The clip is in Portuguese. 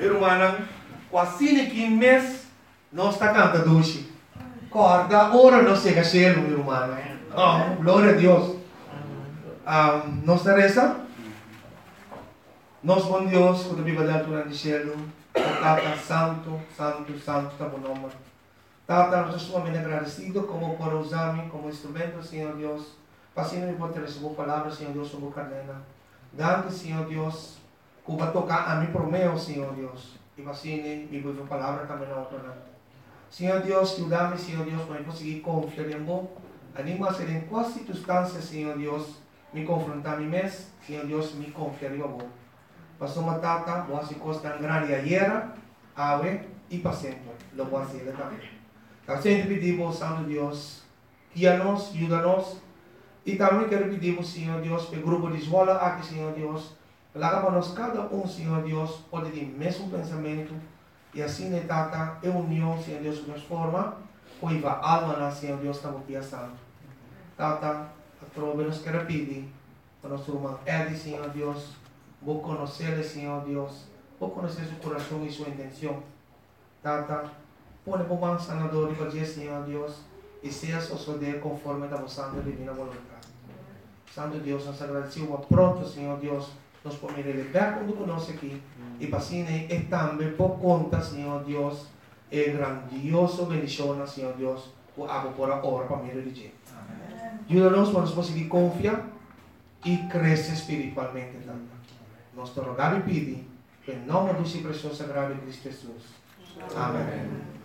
Irmã, quase que mês nós está cantando hoje. Corda, ora não chega cielo, irmã. Oh, glória a Deus. Nossa reza. Nós, bom Deus, quando viva da altura do cielo, Tata, santo, santo, santo, está bom nome. Tata, nós estamos muito agradecidos como por usar-me como instrumento, Senhor Deus. Passando me por receber palavras, Senhor Deus, sobre cadena. Dando, Senhor Deus, que vai tocar a mim por meu, Senhor Deus. E assim, me vou palavra também na outra. Senhor Deus, ajuda-me, Senhor Deus, para eu conseguir confiar em você. Anima-me a ser em qual circunstância, Senhor Deus, me confrontar a mim mesmo, Senhor Deus, me confiar em você. Passou uma tata, boa se costa grande ayer, ave e para sempre. Lo voy a hacer também. Então, sempre pedimos, Santo Deus, guia-nos, ajuda-nos. E também quero pedir, Senhor Deus, para o grupo de escola aqui, Senhor Deus, para nós cada Senhor Deus, pode ter o mesmo pensamento. E assim, tata, é união, Senhor Deus, de forma, pois a alma, Senhor Deus, está aqui santo. Tata, a trova nos quer pedir, para nosso irmão Eddie, Senhor Deus, vou conhecer, Senhor Deus, vou conhecer seu coração e sua intenção. Tata, põe por mão sanador e para Senhor Deus, e seja suceder conforme a vossa santa e divina vontade. Santo Deus, nós agradecemos pronto, Senhor Deus, nos podemos levar quando conosco aqui, e para assim, e também por conta, Senhor Deus, é grandioso bendição, Senhor Deus, por a hora para mim de ajuda-nos para nós conseguir confiar e crescer espiritualmente, Tata. Nós te rogamos e pedimos, em nome do seu precioso sagrado Cristo Jesus. Amém.